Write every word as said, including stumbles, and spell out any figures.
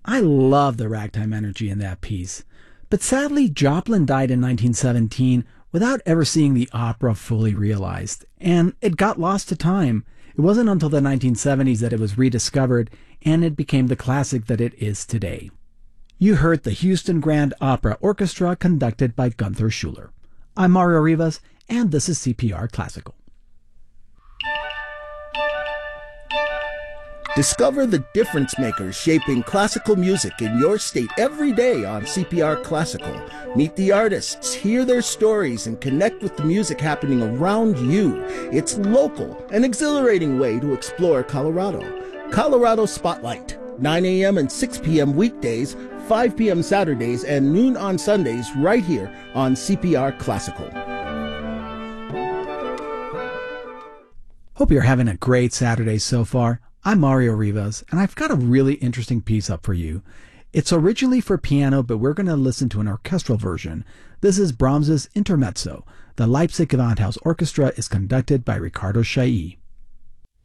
I love the ragtime energy in that piece. But sadly, Joplin died in nineteen seventeen without ever seeing the opera fully realized, and it got lost to time. It wasn't until the nineteen seventies that it was rediscovered, and it became the classic that it is today. You heard the Houston Grand Opera Orchestra conducted by Gunther Schuller. I'm Mario Rivas, and this is C P R Classical. Discover the difference makers shaping classical music in your state every day on C P R Classical. Meet the artists, hear their stories, and connect with the music happening around you. It's local, an exhilarating way to explore Colorado. Colorado Spotlight, nine a.m. and six p.m. weekdays, five p.m. Saturdays, and noon on Sundays right here on C P R Classical. Hope you're having a great Saturday so far. I'm Mario Rivas, and I've got a really interesting piece up for you. It's originally for piano, but we're going to listen to an orchestral version. This is Brahms's Intermezzo. The Leipzig Gewandhaus Orchestra is conducted by Ricardo Chailly.